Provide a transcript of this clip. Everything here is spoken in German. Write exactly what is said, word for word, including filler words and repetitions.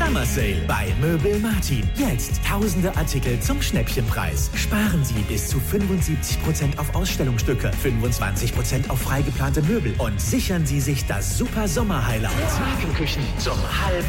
Summer Sale bei Möbel Martin. Jetzt tausende Artikel zum Schnäppchenpreis. Sparen Sie bis zu fünfundsiebzig Prozent auf Ausstellungsstücke, fünfundzwanzig Prozent auf freigeplante Möbel und sichern Sie sich das super Sommer-Highlight. Markenküchen zum halben